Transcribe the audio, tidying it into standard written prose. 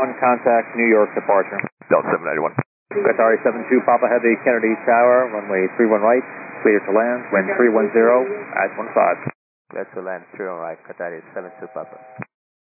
On contact, New York departure. Delta 791. Qatari 72 Papa Heavy, Kennedy Tower, runway 31 right, clear to land, wind 310 at 15. Clear to land, 31 right, Qatari 72 Papa.